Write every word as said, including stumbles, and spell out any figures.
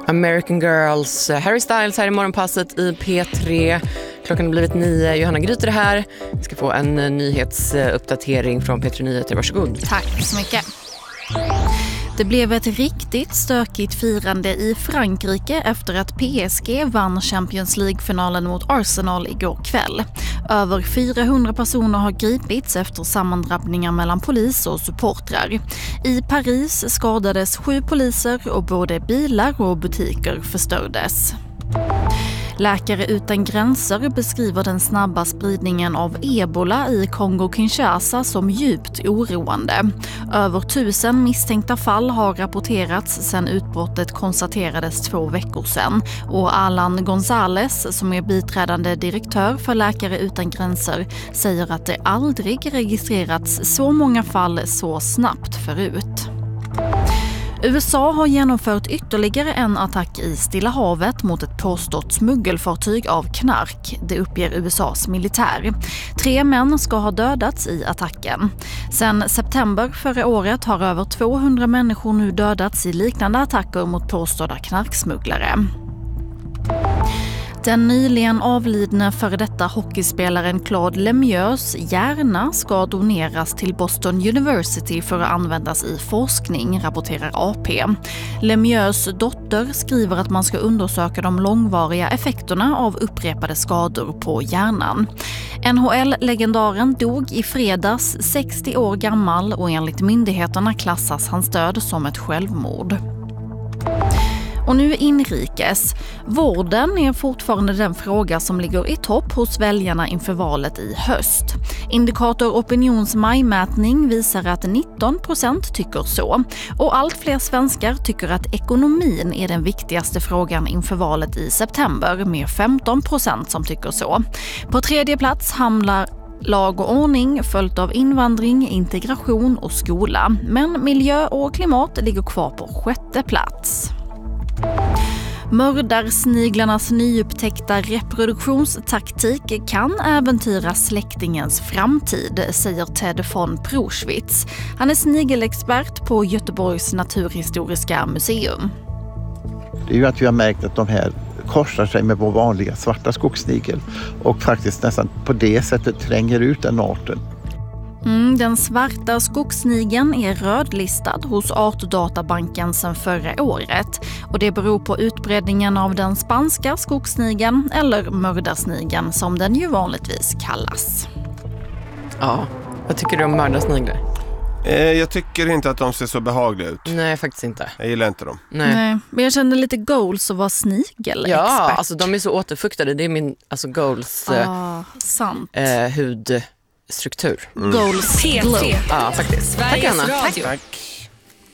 American Girls, Harry Styles här i morgonpasset i P tre. Klockan har blivit nio. Johanna Gryter här. Vi ska få en nyhetsuppdatering från P tre Nyheter. Varsågod. Tack så mycket. Det blev ett riktigt stökigt firande i Frankrike efter att P S G vann Champions League-finalen mot Arsenal igår kväll. Över fyrahundra personer har gripits efter sammandrabbningar mellan polis och supportrar. I Paris skadades sju poliser och både bilar och butiker förstördes. Läkare utan gränser beskriver den snabba spridningen av ebola i Kongo-Kinshasa som djupt oroande. Över tusen misstänkta fall har rapporterats sedan utbrottet konstaterades två veckor sedan. Och Alan Gonzales, som är biträdande direktör för Läkare utan gränser, säger att det aldrig registrerats så många fall så snabbt förut. U S A har genomfört ytterligare en attack i Stilla havet mot ett påstått smuggelfartyg av knark. Det uppger U S A:s militär. Tre män ska ha dödats i attacken. Sedan september förra året har över tvåhundra människor nu dödats i liknande attacker mot påstådda knarksmugglare. Den nyligen avlidne före detta hockeyspelaren Claude Lemieux hjärna ska doneras till Boston University för att användas i forskning, rapporterar A P. Lemieux dotter skriver att man ska undersöka de långvariga effekterna av upprepade skador på hjärnan. N H L-legendaren dog i fredags, sextio år gammal, och enligt myndigheterna klassas hans död som ett självmord. Och nu inrikes. Vården är fortfarande den fråga som ligger i topp hos väljarna inför valet i höst. Indikator Opinions majmätning visar att nitton procent tycker så. Och allt fler svenskar tycker att ekonomin är den viktigaste frågan inför valet i september, med femton procent som tycker så. På tredje plats hamnar lag och ordning, följt av invandring, integration och skola. Men miljö och klimat ligger kvar på sjätte plats. Mördarsniglarnas nyupptäckta reproduktionstaktik kan äventyra släktingens framtid, säger Ted von Proschwitz. Han är snigelexpert på Göteborgs naturhistoriska museum. Det är ju att vi har märkt att de här korsar sig med vår vanliga svarta skogssnigel och faktiskt nästan på det sättet tränger ut den arten. Mm, den svarta skogssnigeln är rödlistad hos Artdatabanken sedan förra året. Och det beror på utbredningen av den spanska skogssnigeln, eller mördarsnigeln som den ju vanligtvis kallas. Ja, vad tycker du om mördarsniglar? Eh, jag tycker inte att de ser så behagliga ut. Nej, faktiskt inte. Jag gillar inte dem. Nej. Nej, men jag kände lite goals att vara snigel-expert. Ja, alltså de är så återfuktade. Det är min alltså goals ah, sant. Eh, hudstruktur. Mm. Goals glow. Ja, faktiskt. Sveriges Tack, Anna. Radio. Tack.